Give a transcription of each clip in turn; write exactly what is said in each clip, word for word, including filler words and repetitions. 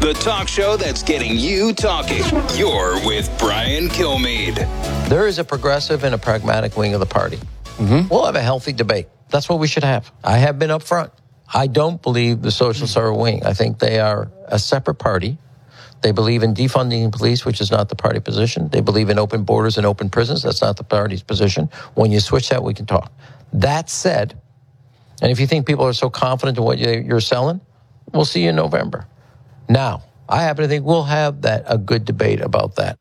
the talk show that's getting you talking. You're with Brian Kilmeade. There is a progressive and a pragmatic wing of the party. Mm-hmm. We'll have a healthy debate. That's what we should have. I have been up front. I don't believe the socialists are a wing. I think they are a separate party. They believe in defunding police, which is not the party position. They believe in open borders and open prisons. That's not the party's position. When you switch that, we can talk. That said, and if you think people are so confident in what you're selling, we'll see you in November. Now, I happen to think we'll have that a good debate about that.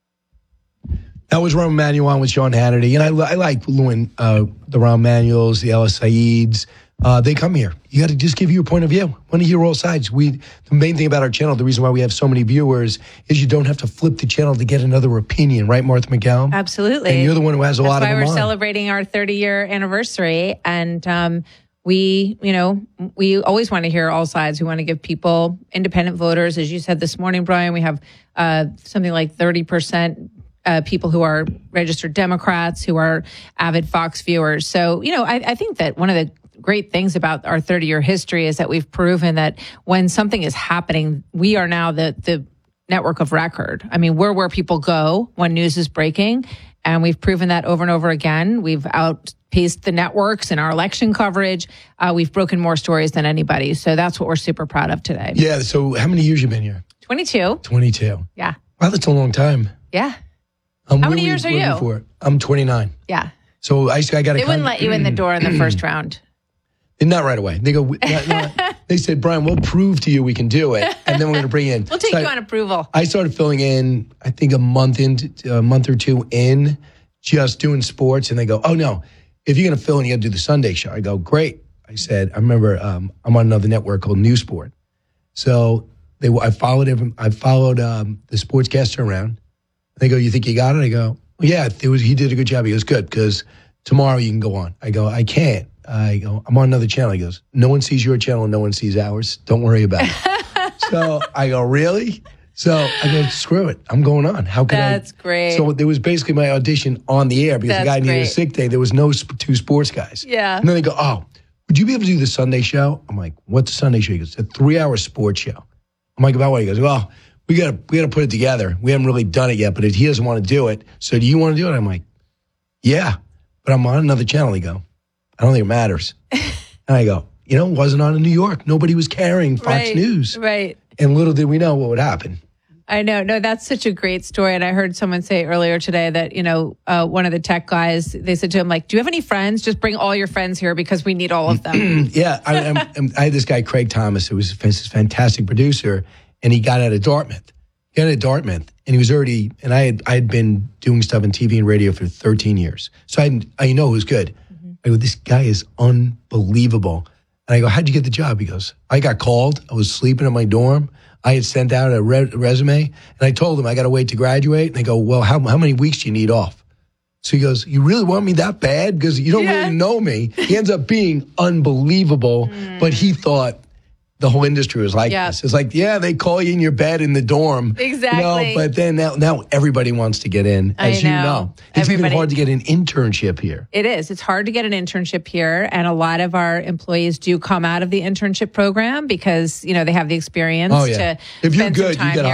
That was Rahm Emanuel with Sean Hannity. And I, I like Lewin, uh, the Rahm Emanuels, the Ellis Saids. Uh, they come here. You got to just give your point of view. Want to hear all sides. We the main thing about our channel, the reason why we have so many viewers, is you don't have to flip the channel to get another opinion, right, Martha McCallum? Absolutely. And you're the one who has a That's lot of them why we're on. celebrating our thirty-year anniversary, and um, we, you know, we always want to hear all sides. We want to give people, independent voters, as you said this morning, Brian. We have uh, something like thirty percent. Uh, people who are registered Democrats, who are avid Fox viewers. So, you know, I, I think that one of the great things about our thirty-year history is that we've proven that when something is happening, we are now the the network of record. I mean, we're where people go when news is breaking, and we've proven that over and over again. We've outpaced the networks in our election coverage. Uh, we've broken more stories than anybody. So that's what we're super proud of today. Yeah, so how many years you been here? twenty-two. twenty-two. Yeah. Wow, that's a long time. Yeah. Um, How many years are you? Before? I'm twenty-nine. Yeah. So I, I got to. They wouldn't let you in the door in the first round. Not right away. They go. Not, not, they said, Brian, we'll prove to you we can do it, and then we're going to bring you in. We'll take so you I, on approval. I started filling in. I think a month into a month or two in, just doing sports, and they go, "Oh no, if you're going to fill in, you got to do the Sunday show." I go, "Great." I said, "I remember um, I'm on another network called News Sport." So they, I followed him. I followed um, the sportscaster around. They go, "You think you got it?" I go, well, "Yeah, it was. He did a good job." He goes, "Good, because tomorrow you can go on." I go, "I can't." I go, "I'm on another channel." He goes, "No one sees your channel, no one sees ours. Don't worry about it." So I go, "Really?" So I go, "Screw it, I'm going on." How can I? That's great. So there was basically my audition on the air because That's the guy needed great. a sick day. There was no sp- two sports guys. Yeah. And then they go, "Oh, would you be able to do the Sunday show?" I'm like, "What's the Sunday show?" He goes, "A three-hour sports show." I'm like, "About what?" He goes, "Well, we got to we got to put it together. We haven't really done it yet, but he doesn't want to do it. So do you want to do it?" I'm like, "Yeah, but I'm on another channel." He go, "I don't think it matters." And I go, "You know, it wasn't on in New York. Nobody was carrying Fox right, News." Right. And little did we know what would happen. I know. No, that's such a great story. And I heard someone say earlier today that, you know, uh, one of the tech guys, they said to him, like, "Do you have any friends? Just bring all your friends here because we need all of them." Yeah. I, I'm, I'm, I had this guy, Craig Thomas, who was a fantastic producer, and he got out of Dartmouth. He got out of Dartmouth, and he was already, and I had I had been doing stuff in T V and radio for thirteen years. So I, I know it was good. Mm-hmm. I go, "This guy is unbelievable." And I go, "How'd you get the job?" He goes, "I got called. I was sleeping in my dorm. I had sent out a re- resume, and I told him I got to wait to graduate." And they go, "Well, how how many weeks do you need off?" So he goes, "You really want me that bad? Because you don't Yeah. really know me." He ends up being unbelievable, mm. but he thought the whole industry was like Yeah. this. It's like, yeah, they call you in your bed in the dorm. Exactly. You know, but then now, now everybody wants to get in, I as you know. know. It's Everybody- even hard to get an internship here. It is. It's hard to get an internship here. And a lot of our employees do come out of the internship program because, you know, they have the experience Oh, yeah. to If you're spend some good, you time get here.